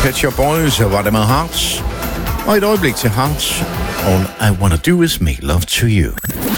Pet Shop Boys, så var det med Hearts. Og et øjeblik til Hearts. All I Wanna Do Is Make Love To You.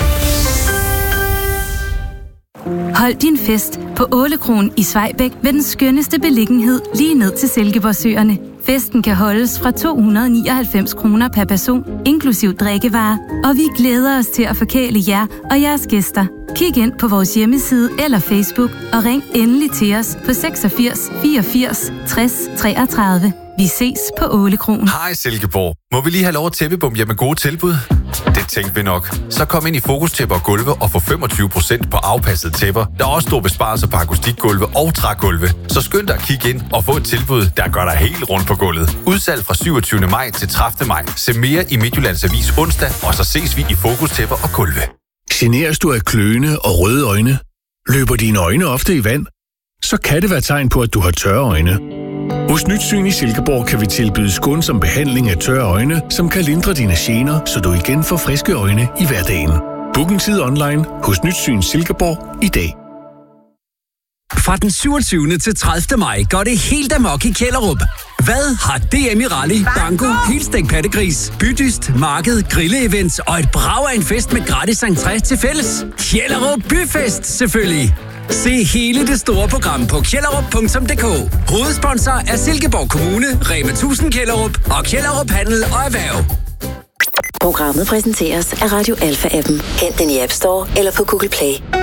Hold din fest på Ålekronen i Svejbæk ved den skønneste beliggenhed lige ned til Silkeborgsøerne. Festen kan holdes fra 299 kroner per person, inklusiv drikkevarer, og vi glæder os til at forkæle jer og jeres gæster. Kig ind på vores hjemmeside eller Facebook og ring endelig til os på 86 84 60 33. Vi ses på Ålekronen. Hej Silkeborg. Må vi lige have lov at tæppebom jer med gode tilbud? Det tænkte vi nok. Så kom ind i Fokus Tæpper og Gulve og få 25% på afpassede tæpper. Der er også store besparelser på akustikgulve og trægulve. Så skynd dig at kigge ind og få et tilbud, der gør dig helt rundt på gulvet. Udsalg fra 27. maj til 30. maj. Se mere i Midtjyllands Avis onsdag, og så ses vi i Fokus Tæpper og Gulve. Generes du af kløende og røde øjne? Løber dine øjne ofte i vand? Så kan det være tegn på, at du har tørre øjne. Hos Nyt Syn i Silkeborg kan vi tilbyde skånsom behandling af tørre øjne, som kan lindre dine gener, så du igen får friske øjne i hverdagen. Book en tid online hos Nyt Syn Silkeborg i dag. Fra den 27. til 30. maj går det helt amok i Kjellerup. Hvad har DM i Rally, Banko, helstegt pattegris, bydyst, marked, grilleevents og et brag af en fest med gratis entré til fælles? Kjellerup Byfest, selvfølgelig! Se hele det store program på kjellerup.dk. Hovedsponsor er Silkeborg Kommune, Rema 1000 Kjellerup og Kjellerup Handel og Erhverv. Programmet præsenteres af Radio Alpha-appen. Hent den i App Store eller på Google Play.